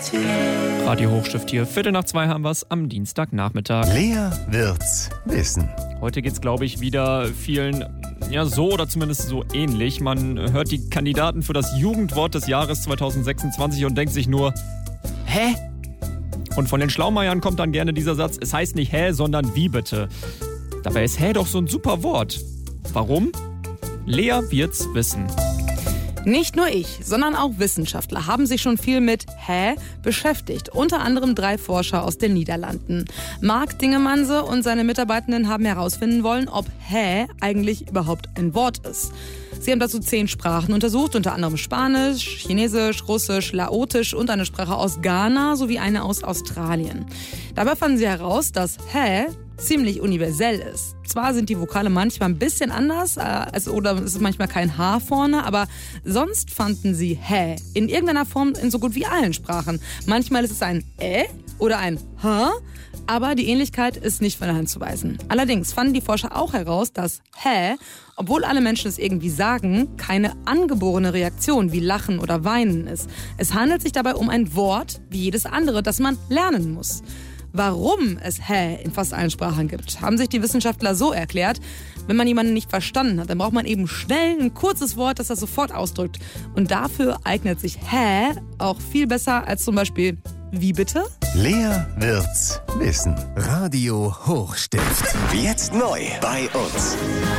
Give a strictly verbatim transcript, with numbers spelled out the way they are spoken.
hier. Radio Hochstift hier. Viertel nach zwei haben wir es am Dienstagnachmittag. Lea wird's wissen. Heute geht's, glaube ich, wieder vielen, ja, so oder zumindest so ähnlich. Man hört die Kandidaten für das Jugendwort des Jahres zwanzig sechsundzwanzig und denkt sich nur, hä? Und von den Schlaumeiern kommt dann gerne dieser Satz, es heißt nicht hä, sondern wie bitte. Dabei ist hä doch so ein super Wort. Warum? Lea wird's wissen. Nicht nur ich, sondern auch Wissenschaftler haben sich schon viel mit Hä beschäftigt. Unter anderem drei Forscher aus den Niederlanden. Mark Dingemanse und seine Mitarbeitenden haben herausfinden wollen, ob Hä eigentlich überhaupt ein Wort ist. Sie haben dazu zehn Sprachen untersucht, unter anderem Spanisch, Chinesisch, Russisch, Laotisch und eine Sprache aus Ghana sowie eine aus Australien. Dabei fanden sie heraus, dass Hä ziemlich universell ist. Zwar sind die Vokale manchmal ein bisschen anders, äh, also, oder es ist manchmal kein H vorne, aber sonst fanden sie Hä in irgendeiner Form in so gut wie allen Sprachen. Manchmal ist es ein Ä oder ein H, aber die Ähnlichkeit ist nicht von der Hand zu weisen. Allerdings fanden die Forscher auch heraus, dass Hä, obwohl alle Menschen es irgendwie sagen, keine angeborene Reaktion wie Lachen oder Weinen ist. Es handelt sich dabei um ein Wort wie jedes andere, das man lernen muss. Warum es Hä in fast allen Sprachen gibt, haben sich die Wissenschaftler so erklärt: Wenn man jemanden nicht verstanden hat, dann braucht man eben schnell ein kurzes Wort, das das sofort ausdrückt. Und dafür eignet sich Hä auch viel besser als zum Beispiel wie bitte? Lea wird's wissen. Radio Hochstift. Jetzt neu bei uns.